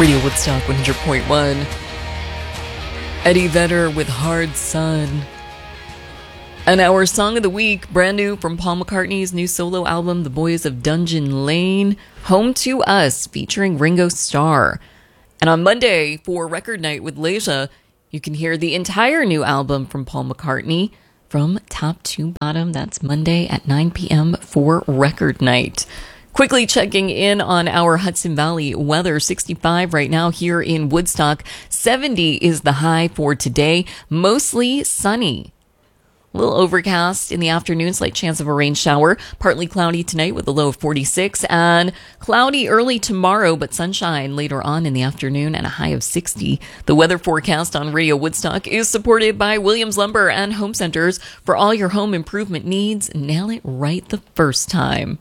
Radio Woodstock 100.1. Eddie Vedder with Hard Sun. And our song of the week, brand new from Paul McCartney's new solo album, The Boys of Dungeon Lane, Home to Us, featuring Ringo Starr. And on Monday, for Record Night with Leisha, you can hear the entire new album from Paul McCartney from top to bottom. That's Monday at 9 p.m. for Record Night. Quickly checking in on our Hudson Valley weather. 65 right now here in Woodstock. 70 is the high for today. Mostly sunny. A little overcast in the afternoon, slight chance of a rain shower. Partly cloudy tonight with a low of 46, and cloudy early tomorrow, but sunshine later on in the afternoon and a high of 60. The weather forecast on Radio Woodstock is supported by Williams Lumber and Home Centers. For all your home improvement needs, nail it right the first time.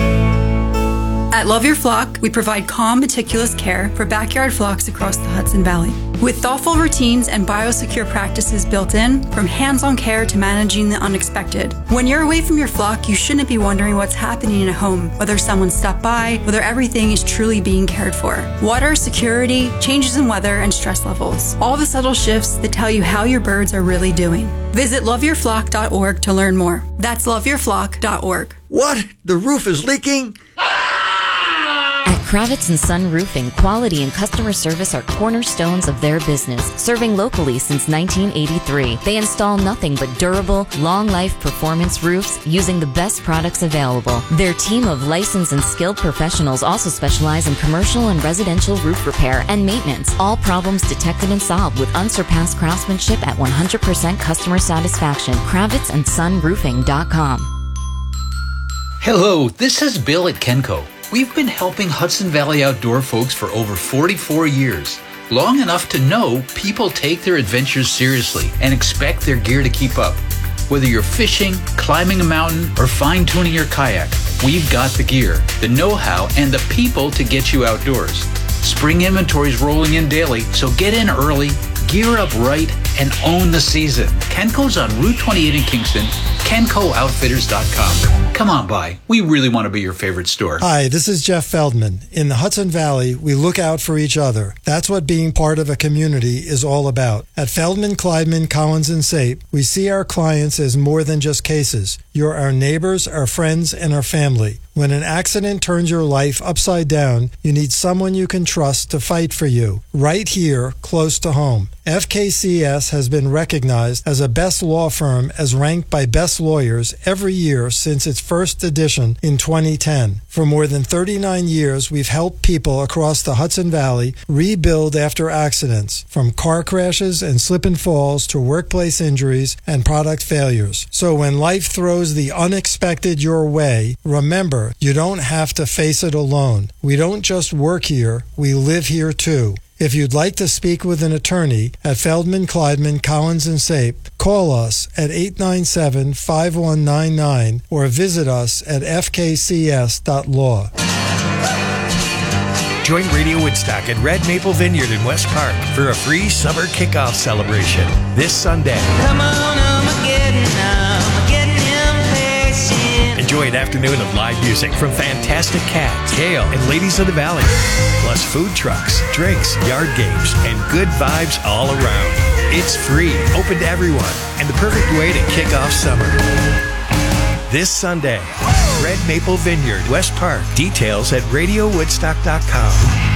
At Love Your Flock, we provide calm, meticulous care for backyard flocks across the Hudson Valley. With thoughtful routines and biosecure practices built in, from hands-on care to managing the unexpected. When you're away from your flock, you shouldn't be wondering what's happening in a home, whether someone stopped by, whether everything is truly being cared for. Water, security, changes in weather, and stress levels. All the subtle shifts that tell you how your birds are really doing. Visit loveyourflock.org to learn more. That's loveyourflock.org. What? The roof is leaking? At Kravitz & Son Roofing, quality and customer service are cornerstones of their business, serving locally since 1983. They install nothing but durable, long-life performance roofs using the best products available. Their team of licensed and skilled professionals also specialize in commercial and residential roof repair and maintenance. All problems detected and solved with unsurpassed craftsmanship at 100% customer satisfaction. KravitzandSonRoofing.com. Hello, this is Bill at Kenco. We've been helping Hudson Valley outdoor folks for over 44 years. Long enough to know people take their adventures seriously and expect their gear to keep up. Whether you're fishing, climbing a mountain, or fine-tuning your kayak, we've got the gear, the know-how, and the people to get you outdoors. Spring inventory's rolling in daily, so get in early, gear up right, and own the season. Kenco's on Route 28 in Kingston, KencoOutfitters.com. Come on by. We really want to be your favorite store. Hi, this is Jeff Feldman. In the Hudson Valley, we look out for each other. That's what being part of a community is all about. At Feldman, Kleidman, Collins & Sape, we see our clients as more than just cases. You're our neighbors, our friends, and our family. When an accident turns your life upside down, you need someone you can trust to fight for you, right here, close to home. FKCS has been recognized as a best law firm as ranked by Best Lawyers every year since its first edition in 2010. For more than 39 years, we've helped people across the Hudson Valley rebuild after accidents, from car crashes and slip and falls to workplace injuries and product failures. So when life throws the unexpected your way, remember, you don't have to face it alone. We don't just work here, we live here too. If you'd like to speak with an attorney at Feldman, Kleidman, Collins & Sape, call us at 897-5199 or visit us at fkcs.law. Join Radio Woodstock at Red Maple Vineyard in West Park for a free summer kickoff celebration this Sunday. Come on, I'm getting impatient. Enjoy an afternoon of live music from Fantastic Cats, Kale, and Ladies of the Valley. Plus food trucks, drinks, yard games, and good vibes all around. It's free, open to everyone, and the perfect way to kick off summer. This Sunday, Red Maple Vineyard, West Park. Details at RadioWoodstock.com.